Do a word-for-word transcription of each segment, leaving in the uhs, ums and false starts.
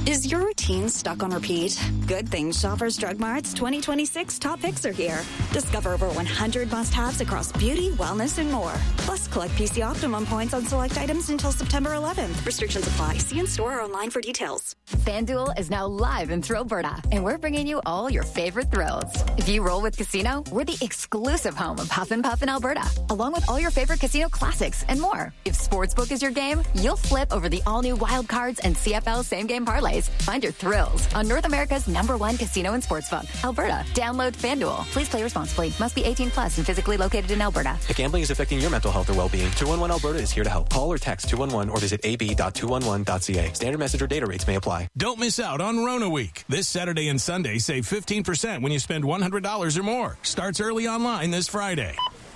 Is your routine stuck on repeat? Good thing Shoppers Drug Mart's twenty twenty-six top picks are here. Discover over one hundred must-haves across beauty, wellness, and more. Plus, collect P C Optimum points on select items until September eleventh. Restrictions apply. See in-store or online for details. FanDuel is now live in Thrillberta, and we're bringing you all your favorite thrills. If you roll with Casino, we're the exclusive home of Huff and Puff in Alberta, along with all your favorite casino classics and more. If Sportsbook is your game, you'll flip over the all-new Wild Cards and C F L same-game parlays. Find your thrills on North America's number one casino and sportsbook, Alberta. Download FanDuel. Please play responsibly. Must be eighteen plus and physically located in Alberta. If gambling is affecting your mental health or well-being, two one one Alberta is here to help. Call or text two one one or visit a b dot two one one dot c a. Standard message or data rates may apply. Don't miss out on Rona Week. This Saturday and Sunday, save fifteen percent when you spend one hundred dollars or more. Starts early online this Friday.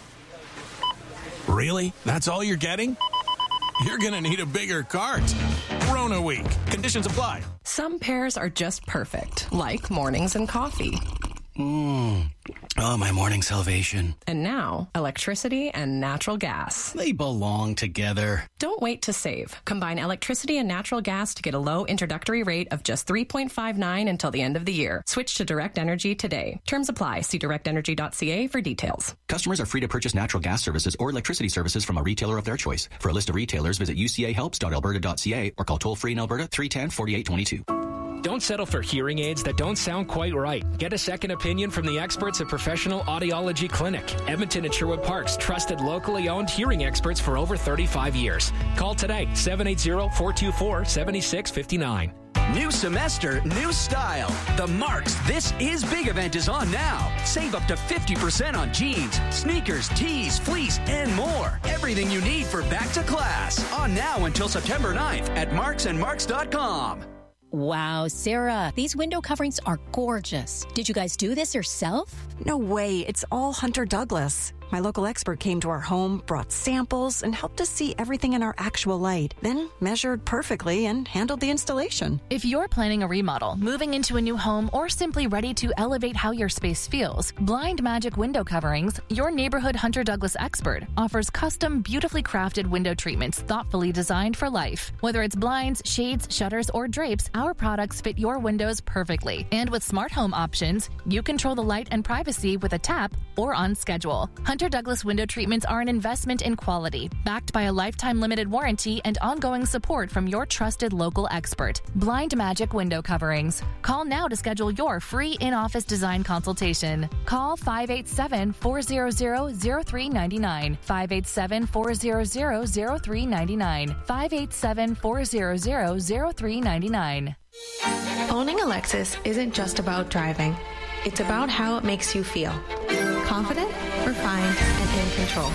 Really? That's all you're getting? You're going to need a bigger cart. Rona Week. Conditions apply. Some pairs are just perfect, like mornings and coffee. Mmm. Oh, my morning salvation. And now, electricity and natural gas. They belong together. Don't wait to save. Combine electricity and natural gas to get a low introductory rate of just three point five nine until the end of the year. Switch to Direct Energy today. Terms apply. See direct energy dot c a for details. Customers are free to purchase natural gas services or electricity services from a retailer of their choice. For a list of retailers, visit u c a helps dot alberta dot c a or call toll-free in Alberta three one zero, four eight two two. Don't settle for hearing aids that don't sound quite right. Get a second opinion from the experts at Professional Audiology Clinic. Edmonton and Sherwood Park's trusted locally owned hearing experts for over thirty-five years. Call today, seven eight zero, four two four, seven six five nine. New semester, new style. The Marks This Is Big event is on now. Save up to fifty percent on jeans, sneakers, tees, fleece, and more. Everything you need for back to class. On now until September ninth at marks and marks dot com. Wow, Sarah, these window coverings are gorgeous. Did you guys do this yourself? No way. It's all Hunter Douglas. My local expert came to our home, brought samples, and helped us see everything in our actual light, then measured perfectly and handled the installation. If you're planning a remodel, moving into a new home, or simply ready to elevate how your space feels, Blind Magic Window Coverings, your neighborhood Hunter Douglas expert, offers custom, beautifully crafted window treatments thoughtfully designed for life. Whether it's blinds, shades, shutters, or drapes, our products fit your windows perfectly. And with smart home options, you control the light and privacy with a tap or on schedule. Hunter Douglas window treatments are an investment in quality, backed by a lifetime limited warranty and ongoing support from your trusted local expert. Blind Magic Window Coverings. Call now to schedule your free in-office design consultation. Call five eight seven, four zero zero, zero three nine nine, five eight seven, four zero zero, zero three nine nine, five eight seven, four zero zero, zero three nine nine. Owning a Lexus isn't just about driving. It's about how it makes you feel. Confident, refined, and in control.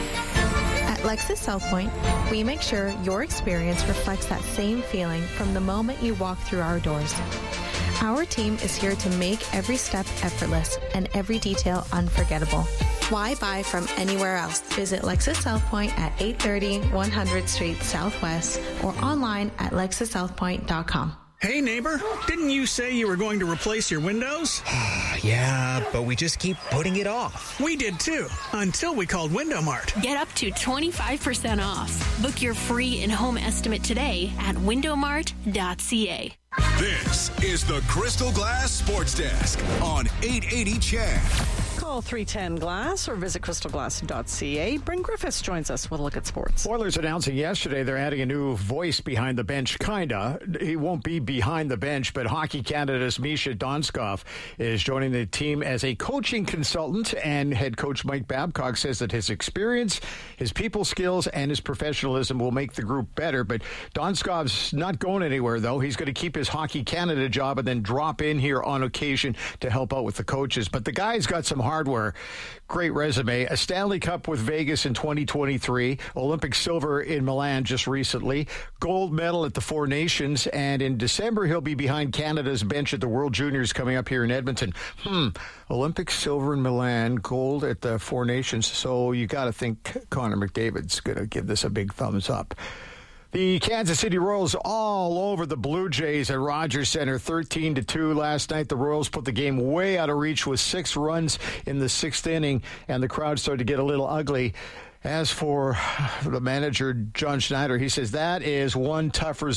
At Lexus South Point, we make sure your experience reflects that same feeling from the moment you walk through our doors. Our team is here to make every step effortless and every detail unforgettable. Why buy from anywhere else? Visit Lexus South Point at eight thirty one hundredth Street Southwest or online at lexus south point dot com. Hey, neighbor, didn't you say you were going to replace your windows? Yeah, but we just keep putting it off. We did too, until we called Window Mart. Get up to twenty-five percent off. Book your free in-home estimate today at window mart dot c a. This is the Crystal Glass Sports Desk on eight eighty C H A D. Call three ten glass or visit crystal glass dot c a. Bryn Griffiths joins us with a look at sports. Oilers announcing yesterday they're adding a new voice behind the bench, kinda. He won't be behind the bench, but Hockey Canada's Misha Donskov is joining the team as a coaching consultant, and head coach Mike Babcock says that his experience, his people skills, and his professionalism will make the group better. But Donskov's not going anywhere, though. He's going to keep his Hockey Canada job and then drop in here on occasion to help out with the coaches. But the guy's got some hardware. Great resume. A Stanley Cup with Vegas in twenty twenty-three, Olympic silver in Milan just recently, gold medal at the Four Nations, and in December he'll be behind Canada's bench at the World Juniors coming up here in Edmonton. Hmm, Olympic silver in Milan, gold at the Four Nations, so you got to think Connor McDavid's going to give this a big thumbs up. The Kansas City Royals all over the Blue Jays at Rogers Center, thirteen to two last night. The Royals put the game way out of reach with six runs in the sixth inning, and the crowd started to get a little ugly. As for the manager, John Schneider, he says that is one tough result.